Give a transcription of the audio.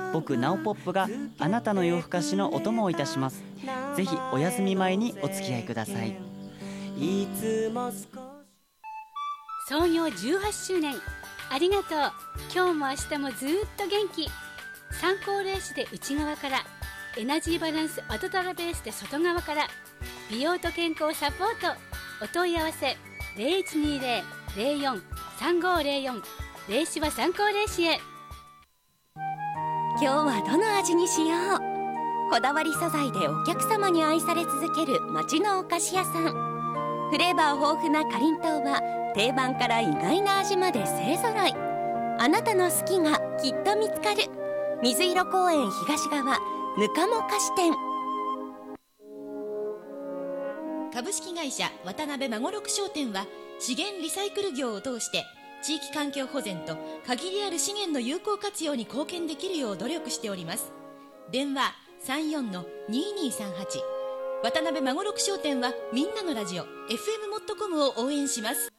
僕ナオポップがあなたの夜更かしのお供をいたします。ぜひお休み前にお付き合いください。 創業18周年ありがとう。今日も明日もずっと元気。参考レースで内側から、エナジーバランスアドタラベースで外側から、美容と健康サポート。お問い合わせ 0120-04-3504 霊視は参考霊視へ。 今日はどの味にしよう。こだわり素材でお客様に愛され続ける町のお菓子屋さん。フレーバー豊富なかりんとうは定番から意外な味まで勢ぞろい。あなたの好きがきっと見つかる。水色公園東側ぬかも菓子店。 株式会社渡辺孫六商店は資源リサイクル業を通して地域環境保全と限りある資源の有効活用に貢献できるよう努力しております。電話 34-2238。渡辺孫六商店はみんなのラジオ FM もっとコムを応援します。